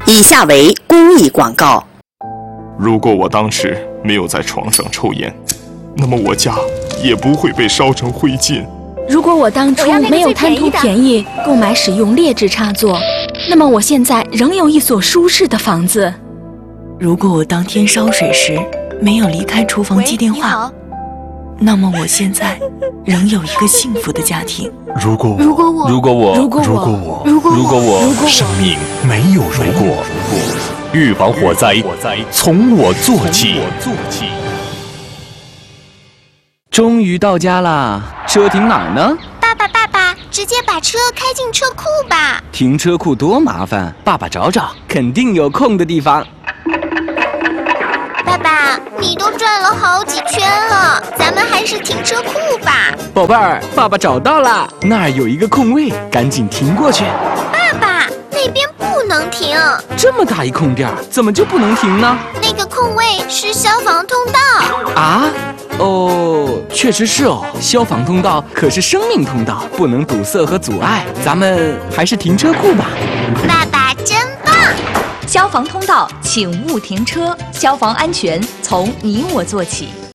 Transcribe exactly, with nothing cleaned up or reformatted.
以下为公益广告。 如果我当时没有在床上抽烟，那么我家也不会被烧成灰烬。 如果我当初没有贪图便宜购买使用劣质插座，那么我现在仍有一所舒适的房子。 如果我当天烧水时没有离开厨房接电话，那么我现在仍有一个幸福的家庭。 如果我， 如果我， 如果我， 如果我， 如果我， 如果我， 如果我，生命没有如果。预防火灾，从我做起。 终于到家啦，车停哪儿呢？ 爸爸，爸爸，直接把车开进车库吧。 停车库多麻烦，爸爸找找，肯定有空的地方。 爸爸，你都转了好几圈了，咱们还是停车库吧。 宝贝儿，爸爸找到了，那儿有一个空位，赶紧停过去。 爸爸，那边不能停。 这么大一空地儿，怎么就不能停呢？ 那个空位是消防通道。 啊？哦，确实是哦，消防通道可是生命通道，不能堵塞和阻碍。咱们还是停车库吧。 爸爸真棒！ 消防通道，请勿停车。消防安全从你我做起。